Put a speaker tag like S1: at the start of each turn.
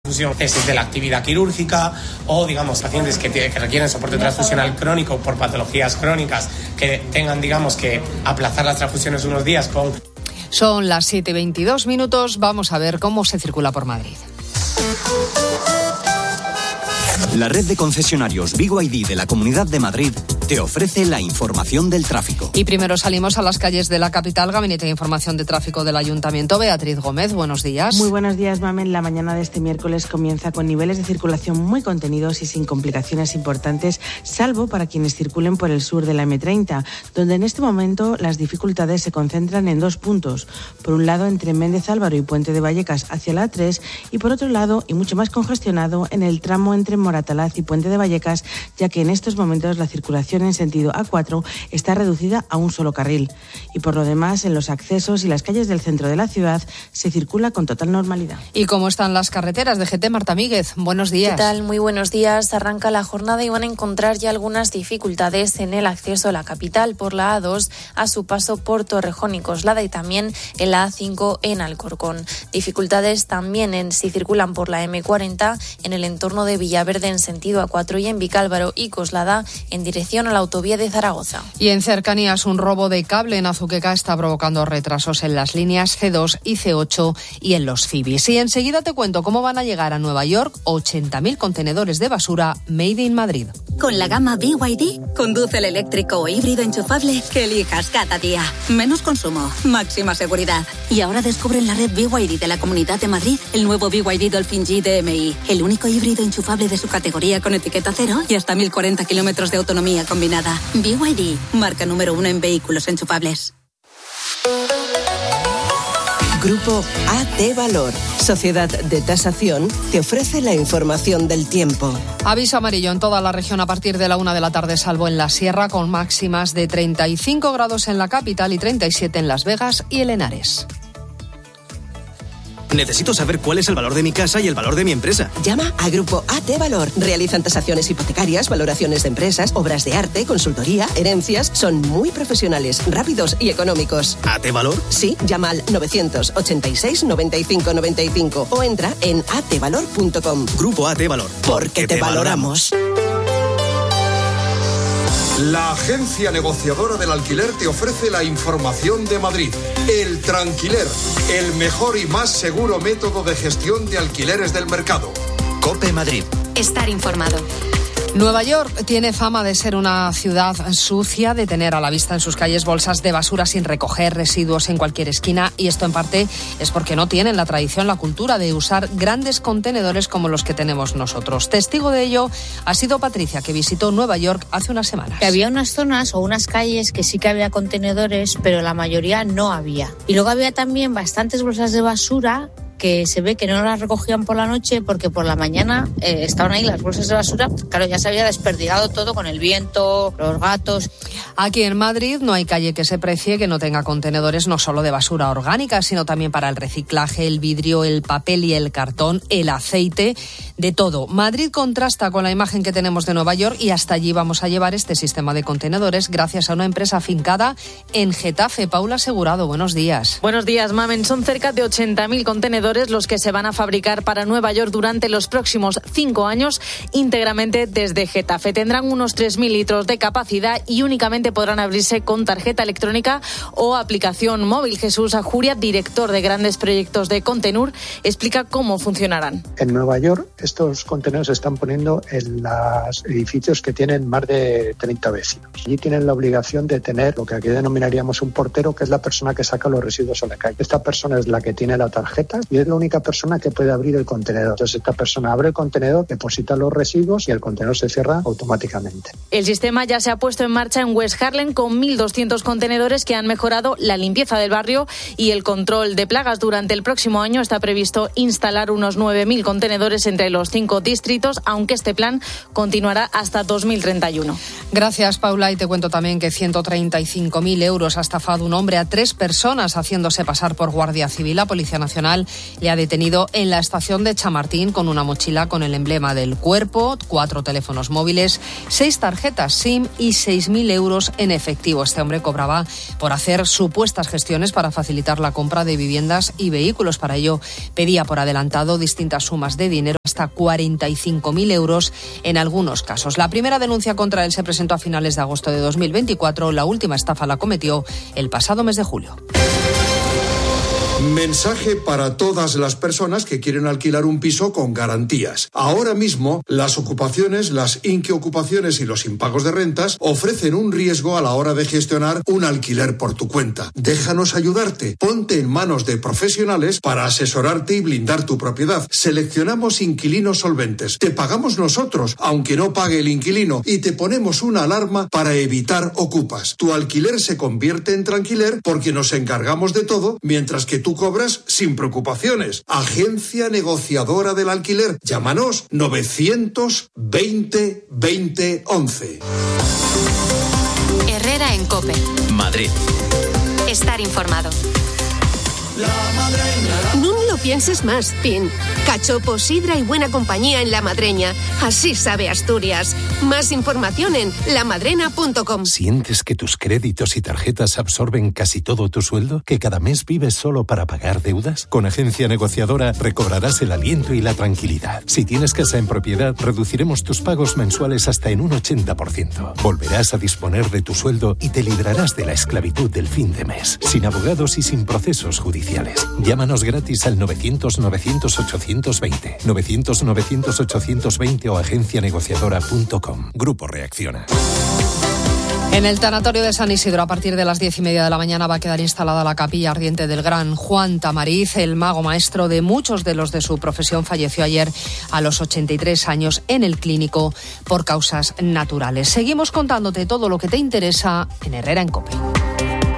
S1: Tesis de la actividad quirúrgica o, digamos, pacientes que requieren soporte transfusional crónico por patologías crónicas que tengan, digamos, que aplazar las transfusiones unos días con...
S2: Son las 7:22. Vamos a ver cómo se circula por Madrid.
S3: La red de concesionarios BYD de la Comunidad de Madrid te ofrece la información del tráfico.
S2: Y primero salimos a las calles de la capital. Gabinete de Información de Tráfico del Ayuntamiento. Beatriz Gómez, buenos días.
S4: Muy buenos días, Mamen. La mañana de este miércoles comienza con niveles de circulación muy contenidos y sin complicaciones importantes, salvo para quienes circulen por el sur de la M30, donde en este momento las dificultades se concentran en dos puntos. Por un lado, entre Méndez Álvaro y Puente de Vallecas hacia la A3, y por otro lado, y mucho más congestionado, en el tramo entre Moratalaz y Puente de Vallecas, ya que en estos momentos la circulación en sentido A4 está reducida a un solo carril. Y por lo demás, en los accesos y las calles del centro de la ciudad se circula con total normalidad.
S2: ¿Y cómo están las carreteras? DGT, Marta Míguez, buenos días.
S5: ¿Qué tal? Muy buenos días. Arranca la jornada y van a encontrar ya algunas dificultades en el acceso a la capital por la A2 a su paso por Torrejón y Coslada, y también en la A5 en Alcorcón. Dificultades también en si circulan por la M40 en el entorno de Villaverde en sentido A4 y en Vicálvaro y Coslada en dirección a la autovía de Zaragoza.
S2: Y en cercanías, un robo de cable en Azuqueca está provocando retrasos en las líneas C2 y C8 y en los Fibis. Y enseguida te cuento cómo van a llegar a Nueva York 80.000 contenedores de basura Made in Madrid.
S6: Con la gama BYD, conduce el eléctrico o híbrido enchufable que elijas cada día. Menos consumo, máxima seguridad. Y ahora descubre en la red BYD de la Comunidad de Madrid el nuevo BYD Dolphin G DMI, el único híbrido enchufable de su categoría con etiqueta cero y hasta 1.040 kilómetros de autonomía combinada. BYD, marca número 1 en vehículos enchufables.
S7: Grupo AT Valor, Sociedad de Tasación, te ofrece la información del tiempo.
S2: Aviso amarillo en toda la región a partir de la 1 de la tarde, salvo en la Sierra, con máximas de 35 grados en la capital y 37 en Las Vegas y en Henares.
S8: Necesito saber cuál es el valor de mi casa y el valor de mi empresa.
S7: Llama a Grupo AT Valor. Realizan tasaciones hipotecarias, valoraciones de empresas, obras de arte, consultoría, herencias. Son muy profesionales, rápidos y económicos.
S8: ¿AT Valor?
S7: Sí, llama al 986 95 95 o entra en atvalor.com.
S8: Grupo AT Valor.
S7: Porque te valoramos.
S9: La agencia negociadora del alquiler te ofrece la información de Madrid. El Tranquiler, el mejor y más seguro método de gestión de alquileres del mercado.
S3: COPE Madrid.
S6: Estar informado.
S2: Nueva York tiene fama de ser una ciudad sucia, de tener a la vista en sus calles bolsas de basura sin recoger, residuos en cualquier esquina, y esto en parte es porque no tienen la tradición, la cultura de usar grandes contenedores como los que tenemos nosotros. Testigo de ello ha sido Patricia, que visitó Nueva York hace unas semanas.
S10: Había unas zonas o unas calles que sí que había contenedores, pero la mayoría no había. Y luego había también bastantes bolsas de basura que se ve que no las recogían por la noche porque por la mañana estaban ahí las bolsas de basura. Claro, ya se había desperdigado todo con el viento, los gatos.
S2: Aquí en Madrid no hay calle que se precie que no tenga contenedores no solo de basura orgánica, sino también para el reciclaje, el vidrio, el papel y el cartón, el aceite, de todo. Madrid contrasta con la imagen que tenemos de Nueva York y hasta allí vamos a llevar este sistema de contenedores gracias a una empresa afincada en Getafe. Paula Asegurado, buenos días.
S11: Buenos días, Mamen. Son cerca de 80.000 contenedores los que se van a fabricar para Nueva York durante los próximos 5 años, íntegramente desde Getafe. Tendrán unos 3.000 litros de capacidad y únicamente podrán abrirse con tarjeta electrónica o aplicación móvil. Jesús Ajuria, director de grandes proyectos de Contenur, explica cómo funcionarán.
S12: En Nueva York, estos contenedores se están poniendo en los edificios que tienen más de 30 vecinos. Allí tienen la obligación de tener lo que aquí denominaríamos un portero, que es la persona que saca los residuos a la calle. Esta persona es la que tiene la tarjeta y es la única persona que puede abrir el contenedor. Entonces esta persona abre el contenedor, deposita los residuos y el contenedor se cierra automáticamente.
S11: El sistema ya se ha puesto en marcha en West Harlem con 1.200 contenedores que han mejorado la limpieza del barrio y el control de plagas. Durante el próximo año está previsto instalar unos 9.000 contenedores entre los 5 distritos, aunque este plan continuará hasta 2031.
S2: Gracias, Paula. Y te cuento también que 135.000 euros ha estafado un hombre a 3 personas haciéndose pasar por Guardia Civil. La Policía Nacional le ha detenido en la estación de Chamartín con una mochila con el emblema del cuerpo, 4 teléfonos móviles, 6 tarjetas SIM y 6.000 euros en efectivo. Este hombre cobraba por hacer supuestas gestiones para facilitar la compra de viviendas y vehículos. Para ello pedía por adelantado distintas sumas de dinero. hasta 45.000 euros en algunos casos. La primera denuncia contra él se presentó a finales de agosto de 2024. La última estafa la cometió el pasado mes de julio.
S9: Mensaje para todas las personas que quieren alquilar un piso con garantías. Ahora mismo, las ocupaciones, las inquiocupaciones y los impagos de rentas ofrecen un riesgo a la hora de gestionar un alquiler por tu cuenta. Déjanos ayudarte. Ponte en manos de profesionales para asesorarte y blindar tu propiedad. Seleccionamos inquilinos solventes. Te pagamos nosotros, aunque no pague el inquilino, y te ponemos una alarma para evitar ocupas. Tu alquiler se convierte en tranquiler porque nos encargamos de todo, mientras que tú cobras sin preocupaciones. Agencia negociadora del alquiler. Llámanos 920 20 11.
S13: Herrera en COPE.
S3: Madrid.
S13: Estar informado.
S14: No lo pienses más, Pin. Cachopo, sidra y buena compañía en La Madreña. Así sabe Asturias. Más información en lamadrena.com.
S15: ¿Sientes que tus créditos y tarjetas absorben casi todo tu sueldo? ¿Que cada mes vives solo para pagar deudas? Con Agencia Negociadora recobrarás el aliento y la tranquilidad. Si tienes casa en propiedad, reduciremos tus pagos mensuales hasta en un 80%. Volverás a disponer de tu sueldo y te librarás de la esclavitud del fin de mes. Sin abogados y sin procesos judiciales. Llámanos gratis al 900-900-820. 900-900-820 o agencianegociadora.com. Grupo Reacciona.
S2: En el tanatorio de San Isidro, a partir de las 10:30 de la mañana, va a quedar instalada la capilla ardiente del gran Juan Tamariz. El mago maestro de muchos de los de su profesión falleció ayer a los 83 años en el Clínico por causas naturales. Seguimos contándote todo lo que te interesa en Herrera en COPE.